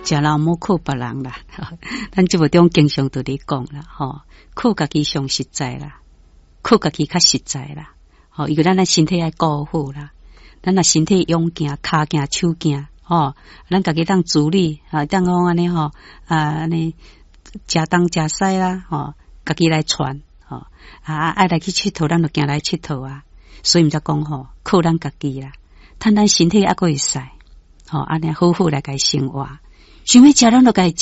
食老母靠别人啦，咱节目中经常都咧讲啦，靠家己上实在啦，靠家己较实在啦，因为咱的身体要顾好啦，咱若身体勇行、骹行、手行，咱家己当自理，当讲安尼安尼食东食西啦，家己来传，爱来去佚佗，咱就行来佚佗啊，所以毋则讲靠咱家己啦，趁咱身体还佫会使，安尼好好来家生活。想要食咱就该